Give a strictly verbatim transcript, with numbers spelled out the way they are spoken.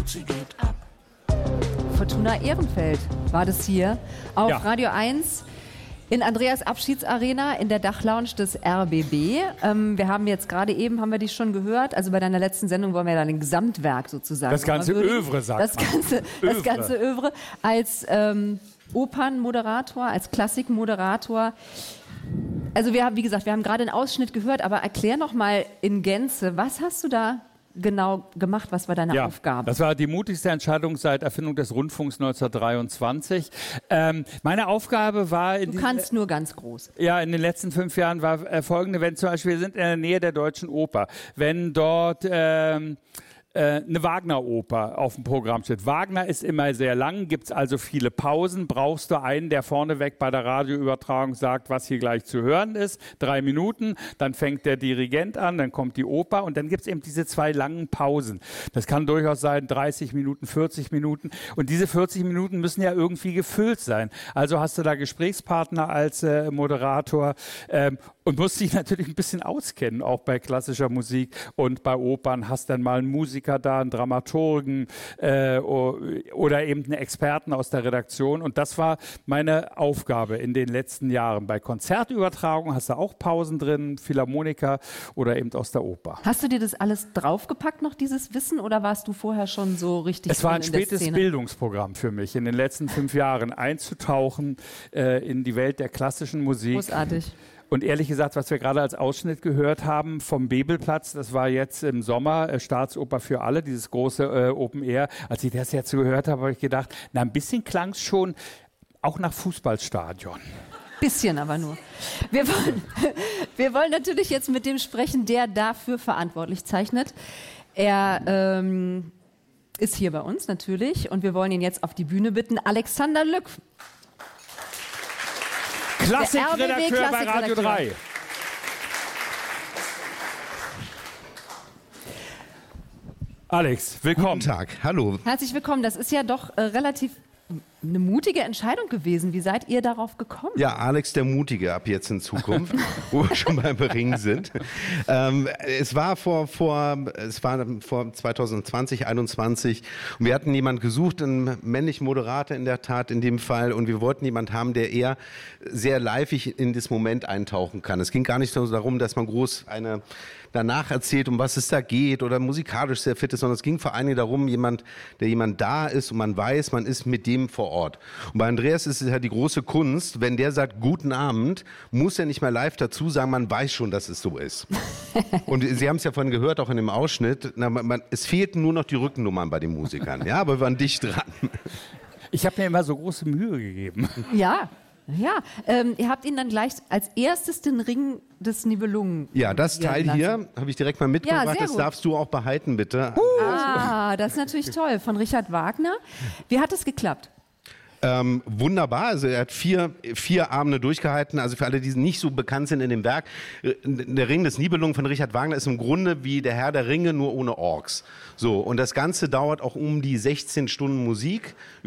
sie geht ab. Fortuna Ehrenfeld war das hier auf Ja. Radio eins in Andreas Abschiedsarena in der Dachlounge des R B B. Ähm, wir haben jetzt gerade eben, haben wir die schon gehört, also bei deiner letzten Sendung wollen wir dann ein Gesamtwerk sozusagen. Das ganze Övre, sagt das man. ganze, Övre. Das ganze Övre als ähm, Opernmoderator, als Klassikmoderator. Also wir haben, wie gesagt, wir haben gerade einen Ausschnitt gehört, aber erklär noch mal in Gänze, was hast du da genau gemacht? Was war deine Ja, Aufgabe? das war die mutigste Entscheidung seit Erfindung des Rundfunks neunzehnhundertdreiundzwanzig. Ähm, meine Aufgabe war... In Du kannst nur ganz groß. Ja, in den letzten fünf Jahren war äh, folgende, wenn zum Beispiel, wir sind in der Nähe der Deutschen Oper, wenn dort... Ähm, eine Wagner-Oper auf dem Programm steht. Wagner ist immer sehr lang, gibt es also viele Pausen. Brauchst du einen, der vorneweg bei der Radioübertragung sagt, was hier gleich zu hören ist. Drei Minuten, dann fängt der Dirigent an, dann kommt die Oper und dann gibt es eben diese zwei langen Pausen. Das kann durchaus sein dreißig Minuten, vierzig Minuten und diese vierzig Minuten müssen ja irgendwie gefüllt sein. Also hast du da Gesprächspartner als äh, Moderator ähm, und musst dich natürlich ein bisschen auskennen, auch bei klassischer Musik und bei Opern. Hast dann mal einen Musiker da, einen Dramaturgen äh, oder eben einen Experten aus der Redaktion. Und das war meine Aufgabe in den letzten Jahren. Bei Konzertübertragungen hast du auch Pausen drin, Philharmoniker oder eben aus der Oper. Hast du dir das alles draufgepackt, noch dieses Wissen, oder warst du vorher schon so richtig Es war ein drin in der spätes Szene? Bildungsprogramm für mich, in den letzten fünf Jahren einzutauchen äh, in die Welt der klassischen Musik. Großartig. Und ehrlich gesagt, was wir gerade als Ausschnitt gehört haben vom Bebelplatz, das war jetzt im Sommer äh, Staatsoper für alle, dieses große äh, Open Air. Als ich das jetzt so gehört habe, habe ich gedacht, na, ein bisschen klang es schon auch nach Fußballstadion. Bisschen aber nur. Wir wollen, wir wollen natürlich jetzt mit dem sprechen, der dafür verantwortlich zeichnet. Er ähm, ist hier bei uns natürlich und wir wollen ihn jetzt auf die Bühne bitten. Alexander Lück. Klassikredakteur bei Radio drei. Alex, willkommen. Guten Tag, hallo. Herzlich willkommen. Das ist ja doch äh, relativ eine mutige Entscheidung gewesen. Wie seid ihr darauf gekommen? Ja, Alex der Mutige ab jetzt in Zukunft, wo wir schon beim Ring sind. Ähm, es war vor, vor, es war vor zwanzig zwanzig, einundzwanzig und wir hatten jemanden gesucht, einen männlichen Moderator in der Tat in dem Fall und wir wollten jemanden haben, der eher sehr liveig in das Moment eintauchen kann. Es ging gar nicht so darum, dass man groß eine danach erzählt, um was es da geht oder musikalisch sehr fit ist, sondern es ging vor allen Dingen darum, jemand, der jemand da ist und man weiß, man ist mit dem vor Ort. Und bei Andreas ist es ja die große Kunst, wenn der sagt, guten Abend, muss er nicht mehr live dazu sagen, man weiß schon, dass es so ist. Und Sie haben es ja vorhin gehört, auch in dem Ausschnitt, na, man, es fehlten nur noch die Rückennummern bei den Musikern, ja, aber wir waren dicht dran. Ich habe mir immer so große Mühe gegeben. Ja. Ja, ähm, ihr habt ihn dann gleich als erstes den Ring des Nibelungen. Ja, das Teil lassen. hier habe ich direkt mal mitgebracht, Ja, sehr das gut. darfst du auch behalten, bitte. Ah, das ist natürlich toll. Von Richard Wagner. Wie hat es geklappt? Ähm, wunderbar, also er hat vier, vier Abende durchgehalten, also für alle, die nicht so bekannt sind in dem Werk, der Ring des Nibelungen von Richard Wagner ist im Grunde wie der Herr der Ringe, nur ohne Orks. So, und das Ganze dauert auch um die sechzehn Stunden Musik,